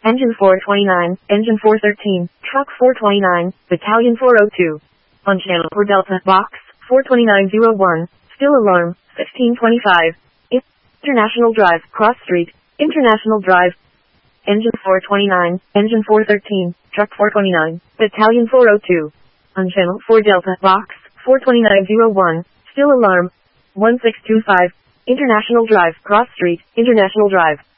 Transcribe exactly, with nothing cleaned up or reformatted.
Engine four twenty-nine, Engine four thirteen, Truck four twenty-nine, Battalion four oh two. On channel for Delta, Box, four twenty-nine oh one, still alarm, fifteen twenty-five. International Drive, Cross Street, International Drive. Engine four twenty-nine, Engine four thirteen, Truck four twenty-nine, Battalion four oh two. On channel for Delta, Box, four twenty-nine oh one, still alarm, one six two five. International Drive, Cross Street, International Drive.